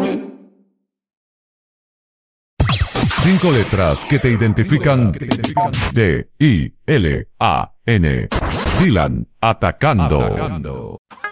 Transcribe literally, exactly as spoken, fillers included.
Cinco letras que te identifican. D I L A N. Dylan Atacando.